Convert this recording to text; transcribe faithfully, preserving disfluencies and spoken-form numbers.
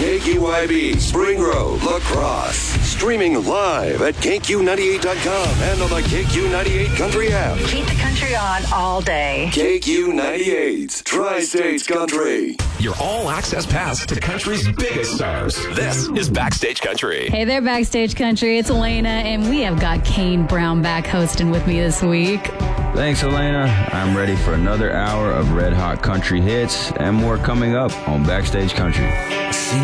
K Q I B, Spring Grove, La Crosse. Streaming live at K Q ninety-eight dot com and on the K Q ninety-eight Country app. Keep the country on all day. K Q ninety-eight, Tri-States Country. Your all-access pass to country's biggest stars. This is Backstage Country. Hey there, Backstage Country. It's Elena, and we have got Kane Brown back hosting with me this week. Thanks, Elena. I'm ready for another hour of red-hot country hits and more coming up on Backstage Country.